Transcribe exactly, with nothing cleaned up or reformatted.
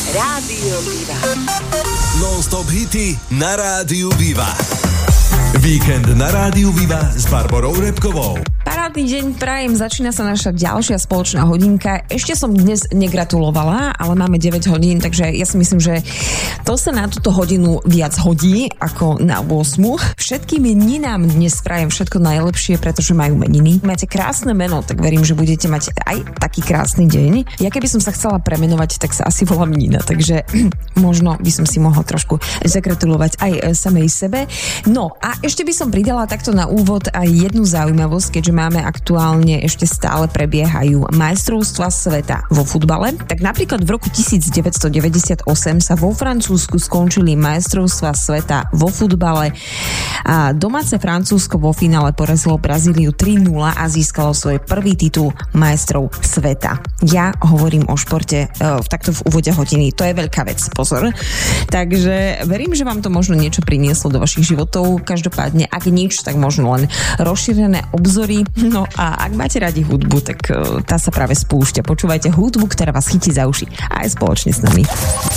Rádio Viva. Non-stop hity na Rádiu Viva. Víkend na Rádiu Viva s Barborou Repkovou. Parádny deň prajem, začína sa naša ďalšia spoločná hodinka. Ešte som dnes negratulovala, ale máme deväť hodín, takže ja si myslím, že to sa na túto hodinu viac hodí ako na ôsmu. Všetkým ninám dnes prajem všetko najlepšie, pretože majú meniny. Máte krásne meno, tak verím, že budete mať aj taký krásny deň. Ja keby som sa chcela premenovať, tak sa asi volám Nina, takže možno by som si mohla trošku zagratulovať aj samej sebe. No a ešte by som pridala takto na úvod aj jednu zaujímavosť, keďže máme aktuálne, ešte stále prebiehajú majstrovstvá sveta vo futbale. Tak napríklad v roku devätnásťstodeväťdesiatosem sa vo Francúzsku skončili majstrovstvá sveta vo futbale a domáce Francúzsko vo finále porazilo Brazíliu tri nula a získalo svoj prvý titul majstrov sveta. Ja hovorím o športe v takto v úvode hodiny. To je veľká vec, pozor. Takže verím, že vám to možno niečo prinieslo do vašich životov. Každopádne, ak nič, tak možno len rozšírené obzory. No a ak máte radi hudbu, tak tá sa práve spúšťa. Počúvajte hudbu, ktorá vás chytí za uši. Aj spoločne s nami.